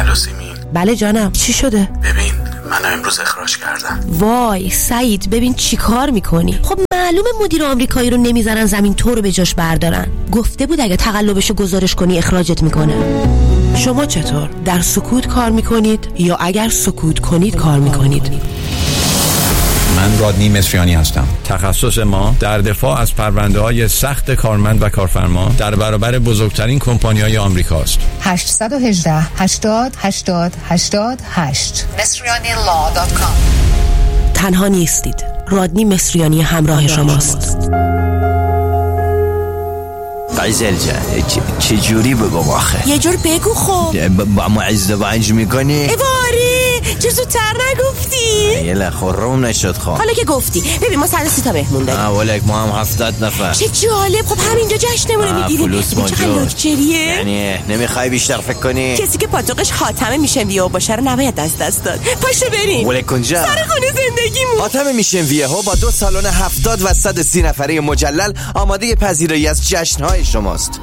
الو سیمین. بله جانم، چی شده؟ ببین منو امروز اخراج کردن. وای سعید، ببین چی کار میکنی؟ خب معلومه مدیر آمریکایی رو نمیذارن زمین تو رو به جاش بردارن. گفته بود اگه تقلبشو گزارش کنی اخراجت میکنه. شما چطور؟ در سکوت کار میکنید یا اگر سکوت کنید کار میکنید؟ من رادنی مصریانی هستم. تخصص ما در دفاع از پرونده‌های سخت کارمند و کارفرما در برابر بزرگترین کمپانی‌های آمریکاست. 818 80 80 88 مصریانی.law.com. تنها نیستید. رادنی مصریانی همراه شماست. قیزل جان چه جوری بگم آخه؟ یه جور بگو خب. با ما ازدواج میکنی؟ باری چه زودتر نگفتی؟ یه لخورم نشد خواه. حالا که گفتی ببین ما 130 تا مهمون داریم. ولک ما هم 70 نفر. چه جالب. خب همینجا جشنمون رو میگیریم. فلوس موجود. یعنی نمیخوای بیشتر فکر کنی؟ کسی که پاتوقش حاتمه میشن ویو باشه رو نباید از دست داد. پاشو بریم ولک کنجا سر خونه زندگیمون. حاتمه میشن ویو با 2 سالن 70 و 130 نفره مجلل آماده پذیرایی از جشن‌های شماست.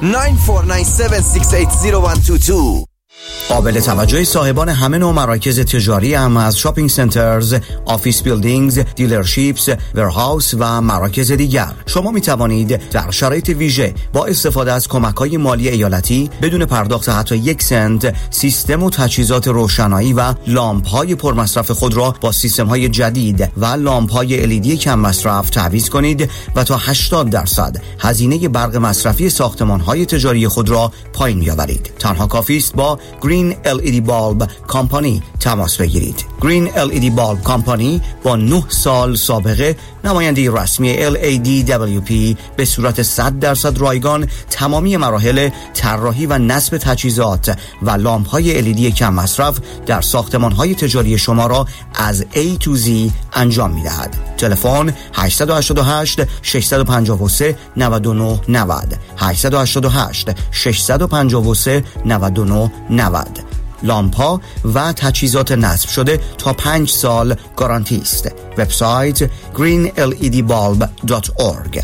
9497680122. قابل توجه صاحبان همه نوع مراکز تجاری هم از شاپینگ سنترز، آفیس بیلدینگز، دیلرشیپس، ورهاوس و مراکز دیگر. شما می توانید در شرایط ویژه با استفاده از کمک‌های مالی ایالتی بدون پرداخت حتی 1 سنت سیستم و تجهیزات روشنایی و لامپ‌های پرمصرف خود را با سیستم‌های جدید و لامپ‌های LED کم مصرف تعویض کنید و تا 80% هزینه برق مصرفی ساختمان‌های تجاری خود را پایین بیاورید. تنها کافی است با Green LED Bulb Company تماس بگیرید. Green LED Bulb Company با 9 سال سابقه نماینده رسمی LADWP به صورت 100% رایگان تمامی مراحل طراحی و نصب تجهیزات و لامپ‌های LED کم مصرف در ساختمان‌های تجاری شما را از A to Z انجام می‌دهد. تلفن 888 653 99 90 888 653 99 90. لامپا و تجهیزات نصب شده تا 5 سال گارانتی است. وبسایت greenledbulb.org.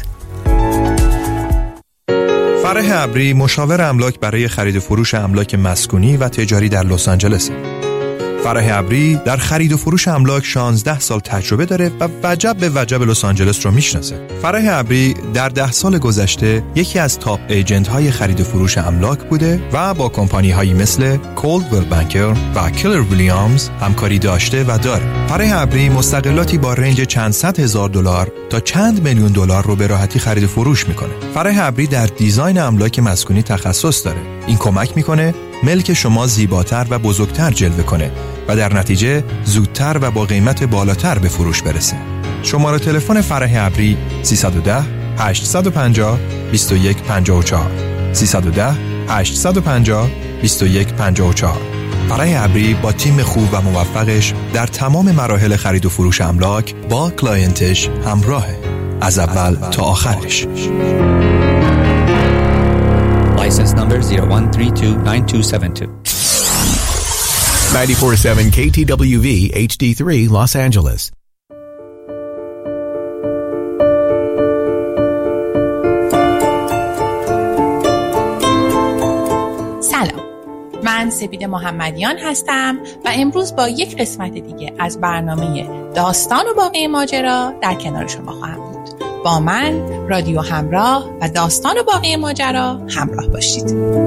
فرح ابری مشاور املاک برای خرید و فروش املاک مسکونی و تجاری در لس آنجلس. فرح ابری در خرید و فروش املاک 16 سال تجربه داره و وجب به وجب لس آنجلس رو میشناسه. فرح ابری در 10 سال گذشته یکی از تاپ ایجنت های خرید و فروش املاک بوده و با کمپانی هایی مثل کولدویل بانکر و کلر ویلیامز همکاری داشته و داره. فرح ابری مستقلاتی با رنج چند صد هزار دلار تا چند میلیون دلار رو به راحتی خرید و فروش میکنه. فرح ابری در دیزاین املاک مسکونی تخصص داره. این کمک میکنه ملک شما زیباتر و بزرگتر جلوه کنه و در نتیجه زودتر و با قیمت بالاتر به فروش برسه. شماره تلفن فرح ابری 310 850 2154 310 850 2154. فرح ابری با تیم خوب و موفقش در تمام مراحل خرید و فروش املاک با کلاینتش همراهه، از اول تا آخرش. License number 01329272. 94.7 KTWV HD3 Los Angeles. سلام، من سپید محمدیان هستم و امروز با یک قسمت دیگه از برنامه داستان و باقی ماجرا در کنار شما خواهم بود. با من رادیو همراه و داستان و باقی ماجرا همراه باشید.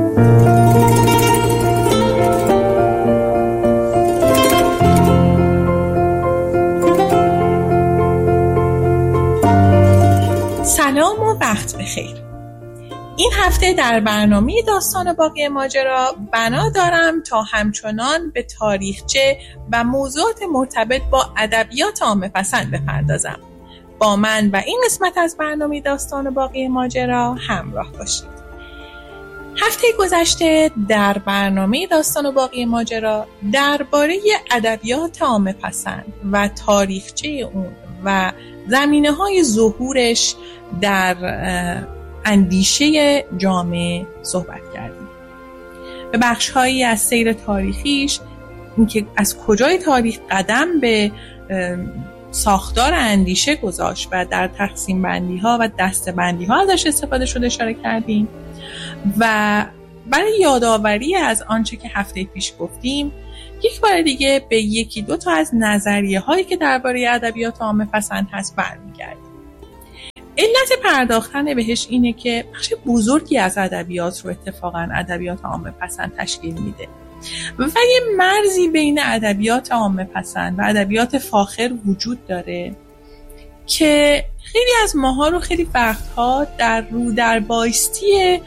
سلام و وقت بخیر. این هفته در برنامه داستان و باقی ماجرا بنا دارم تا همچنان به تاریخچه و موضوعات مرتبط با ادبیات عامه‌پسند بپردازم. با من و این قسمت از برنامه داستان و باقی ماجرا همراه باشید. هفته گذشته در برنامه داستان و باقی ماجرا درباره ادبیات عامه‌پسند و تاریخچه اون و زمینه‌های ظهورش در اندیشه جامعه صحبت کردیم. به بخش‌هایی از سیر تاریخیش، اینکه از کجای تاریخ قدم به ساختار اندیشه گذاشت و در تقسیم بندی ها و دسته بندی ها ازش استفاده شده اشاره کردیم و برای یادآوری از آنچه که هفته پیش گفتیم یک بار دیگه به یکی دو تا از نظریه هایی که درباره ادبیات عامه پسند هست برمیگردیم. علت پرداختن بهش اینه که بخش بزرگی از ادبیات رو اتفاقاً ادبیات عامه پسند تشکیل میده و یه مرزی بین ادبیات عامه پسند و ادبیات فاخر وجود داره که خیلی از ماها رو خیلی وقتها در بایستی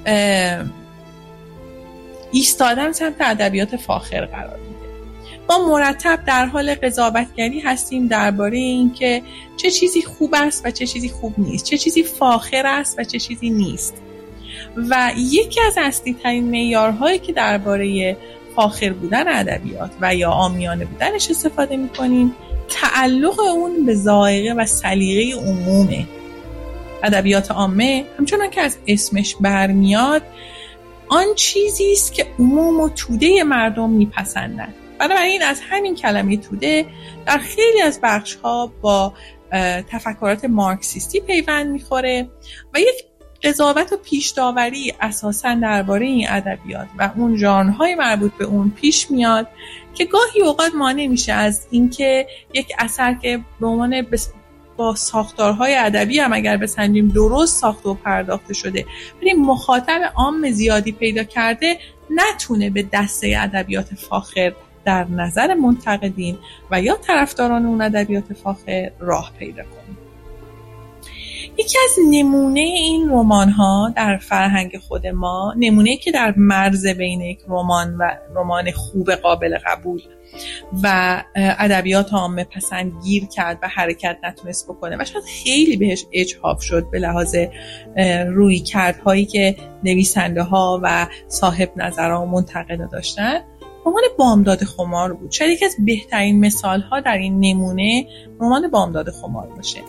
ایستادن سمت ادبیات فاخر قرار میده. ما مرتب در حال قضاوتگری هستیم درباره این که چه چیزی خوب است و چه چیزی خوب نیست، چه چیزی فاخر است و چه چیزی نیست. و یکی از اصلی ترین معیارهایی که درباره فاخر بودن ادبیات و یا عامیانه بودنش استفاده می‌کنیم تعلق اون به ذائقه و سلیقه عمومه. ادبیات عامه همچنان که از اسمش برمیاد آن چیزی است که عموم و توده مردم میپسندند. بنابراین از همین کلمه توده در خیلی از بخش‌ها با تفکرات مارکسیستی پیوند میخوره و یک قضاوت و پیش داوری اساساً درباره این ادبیات و اون ژانرهای مربوط به اون پیش میاد که گاهی اوقات مانع میشه از اینکه یک اثر که به عنوان با ساختارهای ادبی هم اگر بسنجیم درست ساخته و پرداخته شده ولی مخاطب عام زیادی پیدا کرده نتونه به دسته ادبیات فاخر در نظر منتقدین و یا طرفداران اون ادبیات فاخر راه پیدا کنه. یکی از نمونه این رمان‌ها در فرهنگ خود ما، نمونه‌ای که در مرز بین یک رمان و رمان خوب قابل قبول و ادبیات عامه پسند گیر کرد و حرکت نتونست بکنه و شاید خیلی بهش اجحاف شد به لحاظ رویکردهایی که نویسنده‌ها و صاحب نظرها و منتقدا داشتن، رمان بامداد خمار بود. شاید یکی از بهترین مثال‌ها در این نمونه رمان بامداد خمار باشه.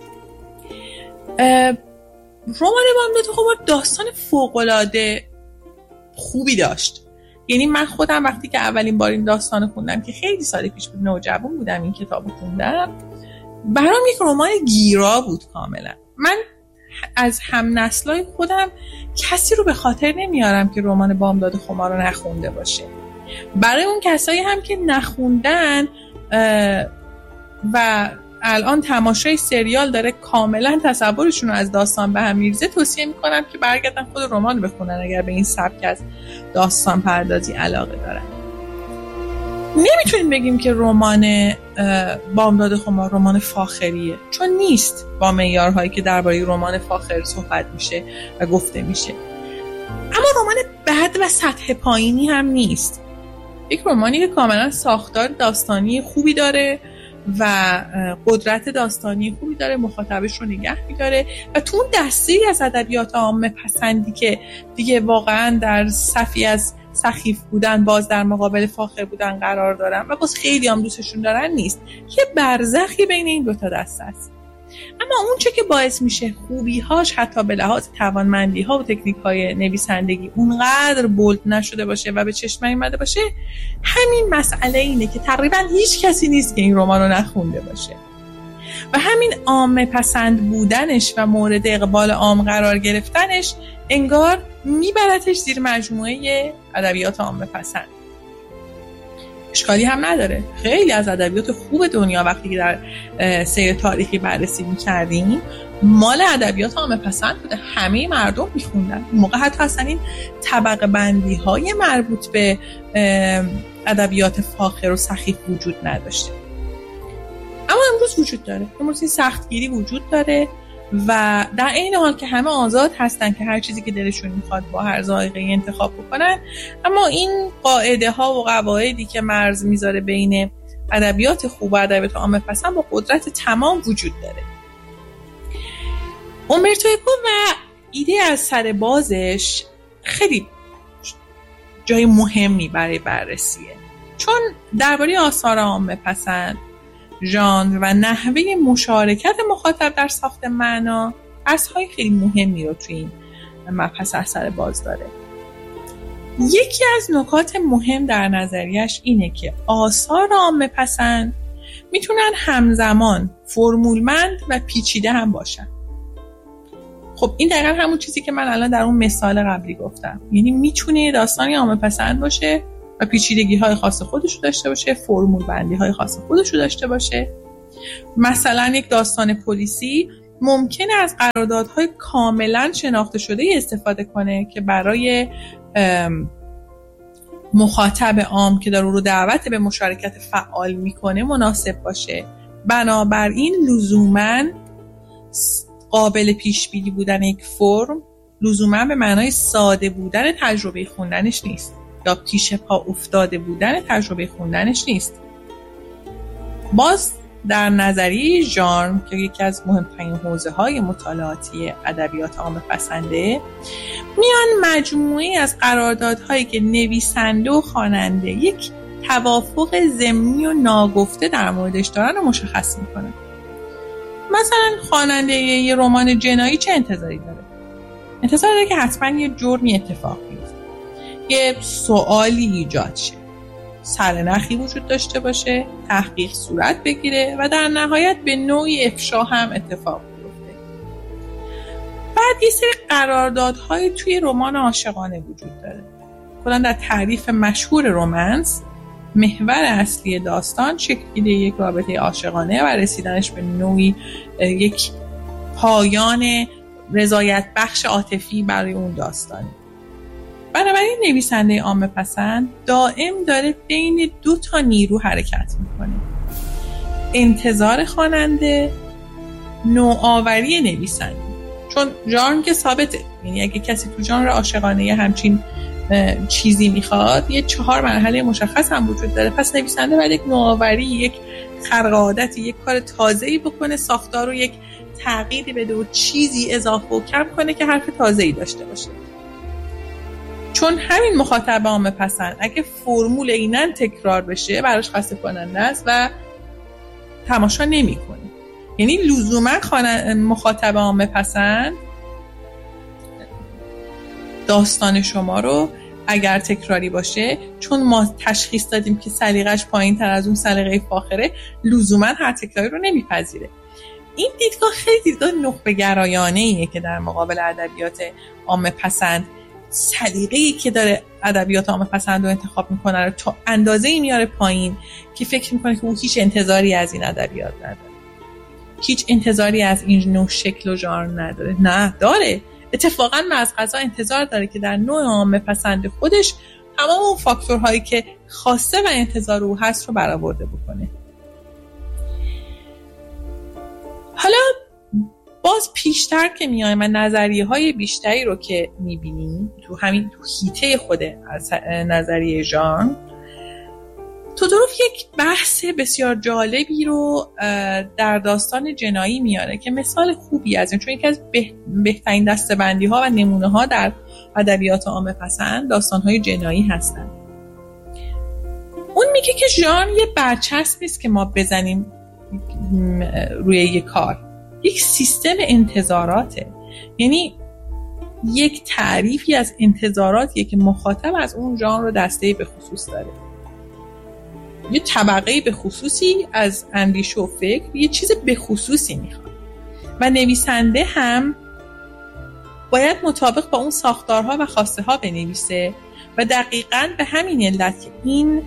رمان بامداد خمار داستان فوق‌العاده خوبی داشت. یعنی من خودم وقتی که اولین بار این داستان خوندم که خیلی سال پیش بود، نوجوان بودم این کتابو خوندم، برام یک رمان گیرا بود کاملا. من از هم نسلای خودم کسی رو به خاطر نمیارم که رمان بامداد خمار رو نخونده باشه. برای اون کسایی هم که نخوندن و الان تماشای سریال داره کاملا تصورشون رو از داستان به هم میریزه، توصیه میکنم که برگردن خود رمان بخونن اگر به این سبک از داستان پردازی علاقه دارن. نمیتونیم بگیم که رمان بامداد خمار رمان فاخریه، چون نیست با معیارهایی که درباره رمان فاخر صحبت میشه و گفته میشه. اما رمان بد و سطح پایینی هم نیست. یک رمانی که کاملا ساختار داستانی خوبی داره و قدرت داستانی خوبی داره، مخاطبش رو نگه می‌داره و تو اون دستی از ادبیات عامه پسندی که دیگه واقعا در صفی از سخیف بودن باز در مقابل فاخر بودن قرار دارن و باز خیلی هم دوستشون دارن نیست، یه برزخی بین این دوتا دسته است. اما اون چه که باعث میشه خوبی‌هاش حتی به لحاظ توانمندی‌ها و تکنیک‌های نویسندگی اونقدر بولد نشده باشه و به چشم نیامده باشه، همین مسئله اینه که تقریبا هیچ کسی نیست که این رمان رو نخونده باشه و همین عامه پسند بودنش و مورد اقبال عام قرار گرفتنش انگار میبرتش زیر مجموعه ادبیات عامه پسند. اشکالی هم نداره. خیلی از ادبیات خوب دنیا وقتی که در سیر تاریخی بررسی می‌کردیم مال ادبیات عامه پسند بوده، همه مردم می‌خوندن. این موقع حتی اصلا این طبقه بندی‌های مربوط به ادبیات فاخر و سخیف وجود نداشته. اما امروز وجود داره. امروز این سختگیری وجود داره و در این حال که همه آزاد هستن که هر چیزی که دلشون میخواد با هر ذائقه‌ای انتخاب بکنن، اما این قاعده ها و قواعدی که مرز میذاره بین ادبیات خوب و ادبیات عامه پسند با قدرت تمام وجود داره. اومبرتو اکو و ایده از سر بازش خیلی جای مهمی برای بررسیه، چون درباره آثار عامه پسند، ژانر و نحوه مشارکت مخاطب در ساخت معنا بحث‌های خیلی مهمی رو توی این مبحث اثر باز داره. یکی از نکات مهم در نظریش اینه که آثار عامه پسند میتونن همزمان فرمولمند و پیچیده هم باشن. خب این دقیقا همون چیزی که من الان در اون مثال قبلی گفتم، یعنی میتونه داستانی عامه پسند باشه و پیچیدگی‌های خاص خودش رو داشته باشه، فرمول بندی‌های خاص خودش رو داشته باشه. مثلا یک داستان پلیسی ممکنه از قراردادهای کاملا شناخته شده استفاده کنه که برای مخاطب عام که داره رو دعوت به مشارکت فعال میکنه مناسب باشه. بنابراین لزوماً قابل پیش بینی بودن یک فرم لزوماً به معنای ساده بودن تجربه خوندنش نیست یا پیش پا افتاده بودن تجربه خوندنش نیست. باز در نظریه ژانر که یکی از مهمترین حوزه‌های مطالعاتی ادبیات عامه پسنده، میان مجموعه‌ای از قراردادهایی که نویسنده و خواننده یک توافق ضمنی و ناگفته در موردش دارن رو مشخص میکنن. مثلا خواننده یه رمان جنایی چه انتظاری داره؟ انتظار داره که حتما یه جرمی اتفاق بیفته، یه سوالی ایجاد شه، سرنخی وجود داشته باشه، تحقیق صورت بگیره و در نهایت به نوعی افشا هم اتفاق بیفته. بعد یه سری قراردادهای توی رمان عاشقانه وجود داره. کلا در تعریف مشهور رمانس، محور اصلی داستان شکل یک رابطه عاشقانه و رسیدنش به نوعی یک پایان رضایت بخش عاطفی برای اون داستانه. بنابراین نویسنده عامه پسند دائم داره بین دو تا نیرو حرکت میکنه: انتظار خواننده، نوآوری نویسنده. چون ژانر که ثابته، یعنی اگه کسی تو ژانر عاشقانه همچین چیزی میخواد، یه 4 مرحله مشخص هم وجود داره. پس نویسنده باید یک نوآوری، یک خرق عادتی، یک کار تازه‌ای بکنه، ساختار رو یک تغییری بده و چیزی اضافه و کم کنه که حرف تازه‌ای داشته باشه. چون همین مخاطب عامه پسند اگه فرمول اینن تکرار بشه براش خسته کننده است و تماشا نمی‌کنه. یعنی لزوما مخاطب عامه پسند داستان شما رو اگر تکراری باشه، چون ما تشخیص دادیم که سلیقه‌اش پایین‌تر از اون سلیقه فاخره، لزوما هر تکراری رو نمیپذیره. این دیدگاه خیلی دیدگاه نخبه گرایانه‌ایه که در مقابل ادبیات عامه پسند سلیقه‌ای که داره ادبیات عامه پسند رو انتخاب میکنه رو تا اندازه‌ای میاره پایین که فکر میکنه که او هیچ انتظاری از این ادبیات نداره، هیچ انتظاری از این نوع شکل و ژانر نداره. نه، داره. اتفاقاً از قضا انتظار داره که در نوع عامه پسند خودش تمام اون فاکتورهایی که خواسته و انتظار او هست رو برآورده بکنه. حالا باز پیشتر که میایم و نظریه‌های بیشتری رو که می‌بینیم تو همین تو حیطه خود از نظریه ژانر، تودوروف یک بحث بسیار جالبی رو در داستان جنایی میاره که مثال خوبی از این، چون یکی از بهترین دسته‌بندی‌ها و نمونه‌ها در ادبیات عامه پسند داستان‌های جنایی هستند. اون میگه که ژانر یه برچسب نیست که ما بزنیم روی یک کار، یک سیستم انتظاراته. یعنی یک تعریفی از انتظاراتیه که مخاطب از اون ژانر رو دسته‌ای به خصوص داره، یه طبقه به خصوصی از اندیشه و فکر، یه چیز به خصوصی میخواد و نویسنده هم باید مطابق با اون ساختارها و خواسته ها بنویسه و دقیقاً به همین علت که این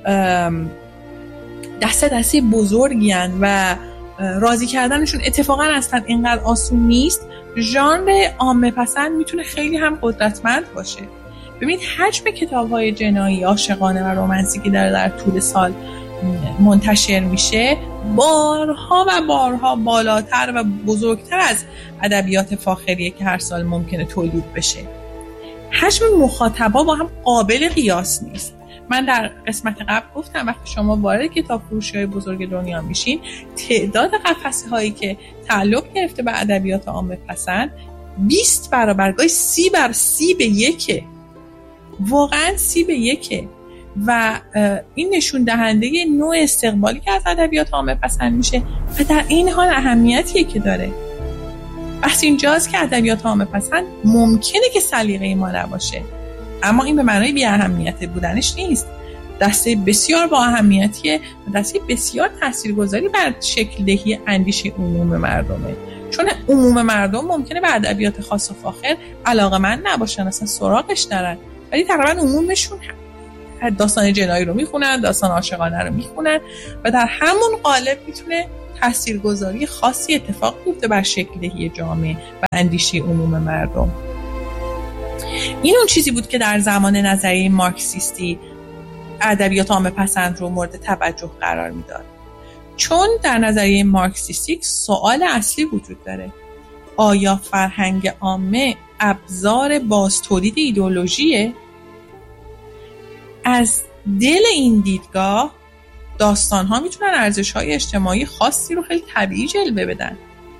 دسته بزرگی هن و راضی کردنشون اتفاقاً اصلا اینقدر آسون نیست، ژانر عامه پسند میتونه خیلی هم قدرتمند باشه. ببینید حجم کتاب‌های جنایی، عاشقانه و رمانسی که در طول سال منتشر میشه بارها و بارها بالاتر و بزرگتر از ادبیات فاخریه که هر سال ممکنه تولید بشه. حجم مخاطبا با هم قابل قیاس نیست. من در قسمت قبل گفتم وقتی شما وارد کتاب فروشی‌های بزرگ دنیا میشین، تعداد قفسه‌هایی که تعلق گرفته به ادبیات عامه پسند 20 برابر، گاهی 30 بر 30 به 1، واقعا 30 به 1 و این نشون دهنده نوع استقبالی که از ادبیات عامه پسند میشه و در این حال اهمیتیه که داره. بحث اینجاست که ادبیات عامه پسند ممکنه که سلیقه ما نباشه، اما این به معنای بی اهمیت بودنش نیست. دسته بسیار با اهمیتیه و دسته بسیار تاثیرگذاری بر شکل دهی اندیشه عموم مردمه، چون عموم مردم ممکنه به ادبیات خاص و فاخر علاقه‌مند نباشن، اصلا سراغش نرن، ولی تقریبا عمومشون داستان جنایی رو میخونن، داستان عاشقانه رو میخونن و در همون قالب میتونه تاثیرگذاری خاصی اتفاق بیفته بر شکل‌دهی جامعه و اندیشه عموم مردم. این اون چیزی بود که در زمان نظریه مارکسیستی ادبیات عامه پسند رو مورد توجه قرار میداد. چون در نظریه مارکسیستی سوال اصلی وجود داره: آیا فرهنگ عامه ابزار بازتولید ایدئولوژیه؟ از دل این دیدگاه داستان‌ها میتونن ارزش‌های اجتماعی خاصی رو خیلی طبیعی جلوه بدن.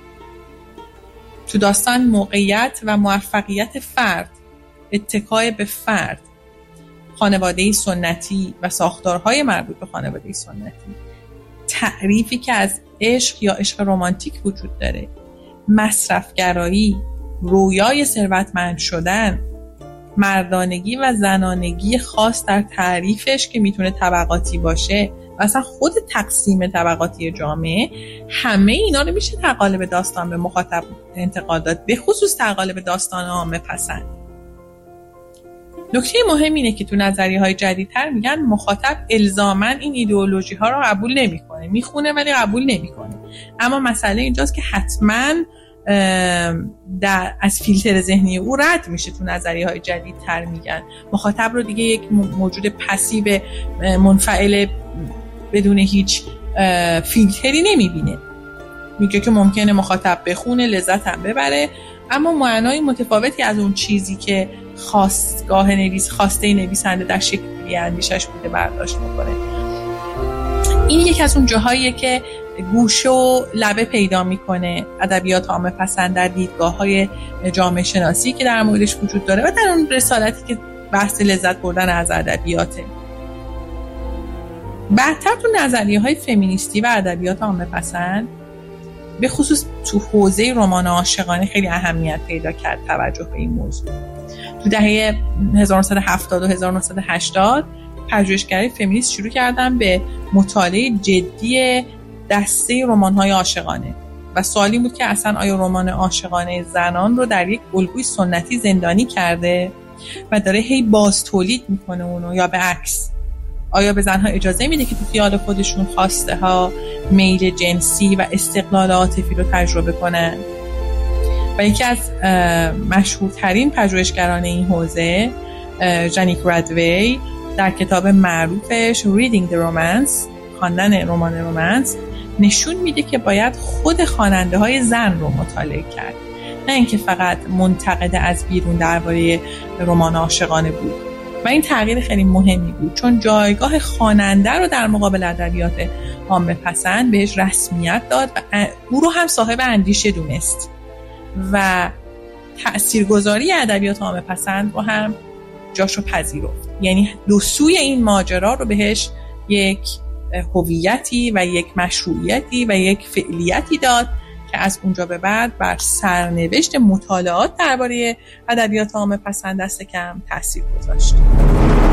تو داستان موقعیت و موفقیت فرد، اتکای به فرد، خانواده سنتی و ساختارهای مربوط به خانواده سنتی، تعریفی که از عشق یا عشق رمانتیک وجود داره، مصرفگرایی، رویای ثروتمند شدن، مردانگی و زنانگی خاص در تعریفش که میتونه طبقاتی باشه و اصلا خود تقسیم طبقاتی جامعه، همه اینا رو میشه در قالب داستان به مخاطب انتقال داد، به خصوص در قالب داستان عامه پسند. نکته مهم اینه که تو نظریه‌های جدیدتر میگن مخاطب الزاماً این ایدئولوژی ها رو قبول نمیکنه، میخونه ولی قبول نمیکنه. اما مسئله اینجاست که حتماً از فیلتر ذهنی او رد میشه. تو نظریه‌های جدیدتر میگن مخاطب رو دیگه یک موجود پسیو منفعل بدون هیچ فیلتری نمیبینه. میگه که ممکنه مخاطب بخونه، لذت هم ببره، اما معنای متفاوتی از اون چیزی که خواسته نویسنده در شکل اندیشش بوده برداشت میکنه. این یکی از اون جاهاییه که گوشه و لبه پیدا میکنه ادبیات عامه پسند در دیدگاه‌های جامعه شناسی که در موردش وجود داره و در اون رسالتی که بحث لذت بردن از ادبیاته. بعدتر تو نظریه‌های فمینیستی و ادبیات عامه پسند به خصوص تو حوزه رمان عاشقانه خیلی اهمیت پیدا کرد توجه به این موضوع. تو دهه 1970 و 1980 پژوهشگرای فمینیست شروع کردن به مطالعه جدی دسته رمان‌های عاشقانه و سوالی بود که اصلا آیا رمان عاشقانه زنان رو در یک الگوی سنتی زندانی کرده و داره هی باز تولید میکنه اونو، یا به عکس آیا به زنها اجازه میده که تو خیال خودشون خواسته ها، میل جنسی و استقلال عاطفی رو تجربه کنن؟ و یکی از مشهورترین پژوهشگران این حوزه، جانیک رادوی، در کتاب معروفش Reading the Romance، خواندن رمان رمانس، نشون میده که باید خود خواننده های زن رو مطالعه کرد، نه اینکه فقط منتقد از بیرون درباره رمان عاشقانه بود. و این تغییر خیلی مهمی بود، چون جایگاه خواننده رو در مقابل ادبیات عامه پسند بهش رسمیت داد و او رو هم صاحب اندیشه دونست و تاثیرگذاری ادبیات عامه پسند رو هم جاشو پذیرفت. یعنی دو سوی این ماجرا رو بهش یک هویتی و یک مشروعیتی و یک فعلیتی داد که از اونجا به بعد بر سرنوشت مطالعات درباره ادبیات عامه پسند دست کم تاثیر گذاشت.